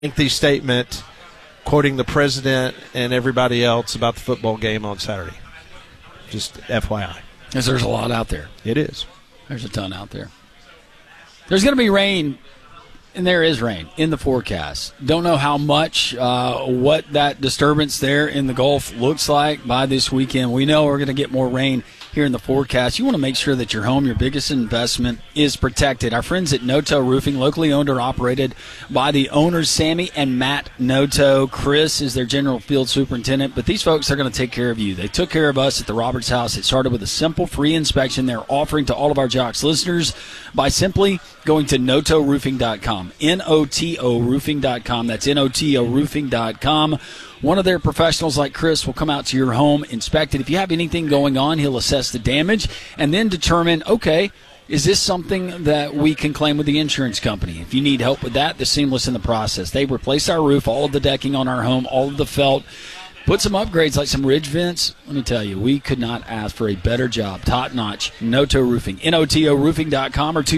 lengthy statement quoting the president and everybody else about the football game on Saturday. Just FYI. Because there's a lot out there. It is. There's a ton out there. There's going to be rain, and there is rain in the forecast. Don't know how much, what that disturbance there in the Gulf looks like by this weekend. We know we're going to get more rain here in the forecast. You want to make sure that your home, your biggest investment, is protected. Our friends at Noto Roofing, locally owned or operated by the owners, Sammy and Matt Noto. Chris is their general field superintendent, but these folks are going to take care of you. They took care of us at the Roberts House. It started with a simple free inspection they're offering to all of our Jocks listeners by simply going to notoroofing.com, N-O-T-O roofing.com. That's N-O-T-O roofing.com. One of their professionals like Chris will come out to your home, inspect it. If you have anything going on, he'll assess the damage and then determine, okay, is this something that we can claim with the insurance company? If you need help with that, they're seamless in the process. They replace our roof, all of the decking on our home, all of the felt, put some upgrades like some ridge vents. Let me tell you, we could not ask for a better job. Top-notch. Noto Roofing. N-O-T-O roofing.com or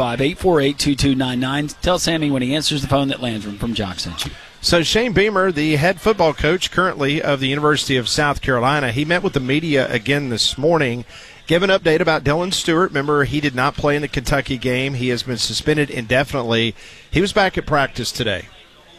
205-848-2299. Tell Sammy when he answers the phone that Landrum from Jock sent you. So Shane Beamer, the head football coach currently of the University of South Carolina, he met with the media again this morning, gave an update about Dylan Stewart. Remember, he did not play in the Kentucky game. He has been suspended indefinitely. He was back at practice today.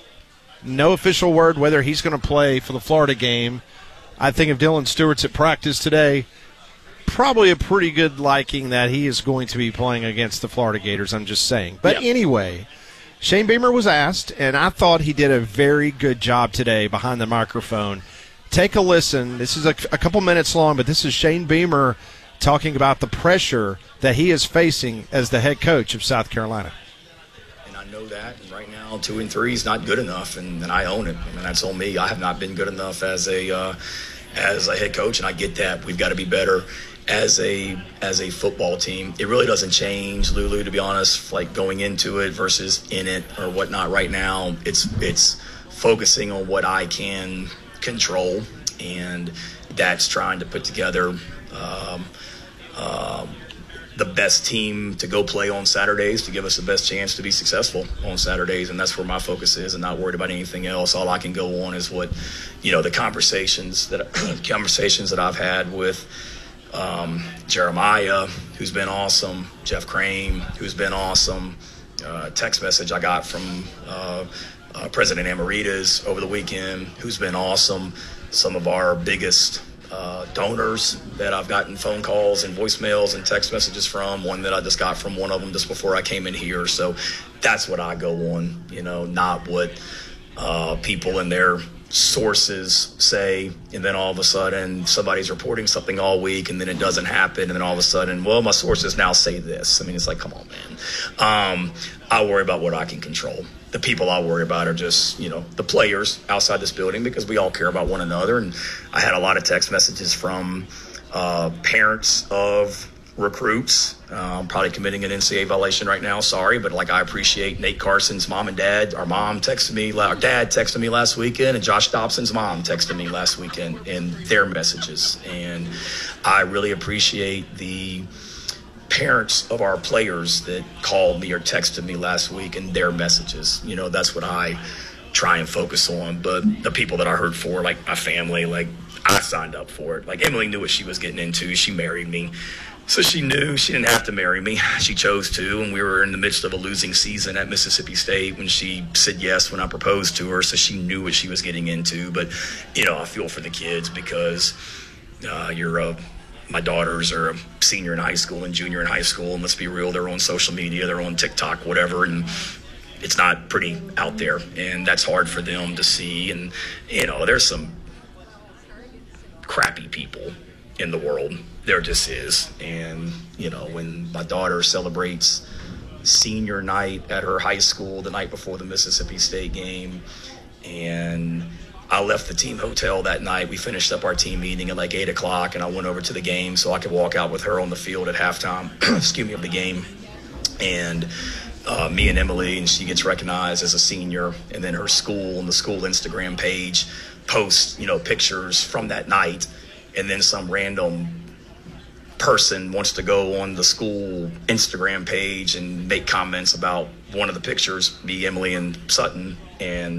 No official word whether he's going to play for the Florida game. I think if Dylan Stewart's at practice today, probably a pretty good liking that he is going to be playing against the Florida Gators, I'm just saying. But anyway, Shane Beamer was asked, and I thought he did a very good job today behind the microphone. Take a listen. This is a couple minutes long, but this is Shane Beamer talking about the pressure that he is facing as the head coach of South Carolina. And I know that, and right now 2-3 is not good enough, and I own it. I mean, that's on me. I have not been good enough as a head coach, and I get that. We've got to be better as a football team. It really doesn't change, Lulu, to be honest, like going into it versus in it or whatnot right now. It's focusing on what I can control, and that's trying to put together the best team to go play on Saturdays to give us the best chance to be successful on Saturdays, and that's where my focus is, and not worried about anything else. All I can go on is what, the conversations that I've had with Jeremiah, who's been awesome, Jeff Crane, who's been awesome, text message I got from President Amaritas over the weekend, who's been awesome, some of our biggest donors that I've gotten phone calls and voicemails and text messages from, one that I just got from one of them just before I came in here. So that's what I go on, not what people in their sources say, and then all of a sudden somebody's reporting something all week and then it doesn't happen, and then all of a sudden, well, my sources now say this. I mean, it's like, come on, man. I worry about what I can control. The people I worry about are just, the players outside this building, because we all care about one another. And I had a lot of text messages from parents of recruits. I'm probably committing an NCAA violation right now. Sorry, but I appreciate Nate Carson's mom and dad. Our dad texted me last weekend, and Josh Dobson's mom texted me last weekend, and their messages. And I really appreciate the parents of our players that called me or texted me last week and their messages. That's what I try and focus on. But the people that I heard for, like my family, I signed up for it. Emily knew what she was getting into. She married me. So she knew she didn't have to marry me. She chose to, and we were in the midst of a losing season at Mississippi State when she said yes when I proposed to her, so she knew what she was getting into. But, I feel for the kids because my daughters are a senior in high school and junior in high school, and let's be real, they're on social media, they're on TikTok, whatever, and it's not pretty out there, and that's hard for them to see. And, there's some crappy people in the world. There just is. And, when my daughter celebrates senior night at her high school the night before the Mississippi State game, and I left the team hotel that night. We finished up our team meeting at 8 o'clock, and I went over to the game so I could walk out with her on the field at halftime, of the game. And me and Emily, and she gets recognized as a senior, and then her school and the school Instagram page posts, pictures from that night, and then some random person wants to go on the school Instagram page and make comments about one of the pictures, me, Emily, and Sutton, and